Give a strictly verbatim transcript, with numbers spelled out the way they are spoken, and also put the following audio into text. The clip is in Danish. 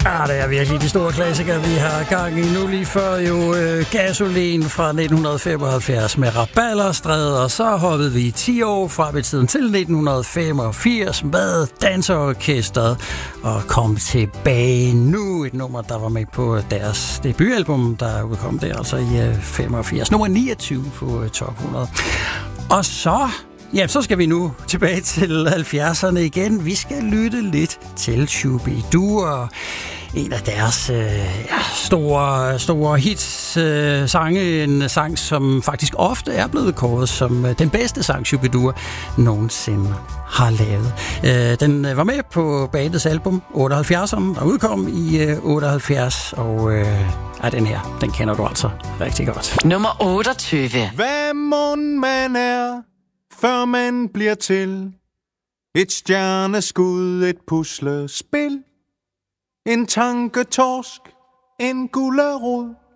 Ah, det er virkelig de store klassikere, vi har gang i nu. Lige før jo øh, Gasolin fra nitten femoghalvfjerds med Rabalderstræde, og så hoppede vi ti år frem i tiden til nitten femogfirs med Danseorkestret og kom tilbage nu. Et nummer, der var med på deres debutalbum, der udkom der altså i øh, femogfirs. Nummer niogtyve på øh, top hundrede. Og så... Ja, så skal vi nu tilbage til halvfjerdserne igen. Vi skal lytte lidt til Shu-Bi-Dua og en af deres øh, ja, store, store hits øh, sange. En sang, som faktisk ofte er blevet kåret som øh, den bedste sang, Shu-Bi-Dua nogensinde har lavet. Øh, den var med på bandets album otteoghalvfjerdserne, der udkom i øh, otteoghalvfjerds, og øh, ja, den her, den kender du altså rigtig godt. Nummer otteogtyve. Hvad mon man er, før man bliver til et stjerneskud, et puslespil, en tanketorsk, en gullerod,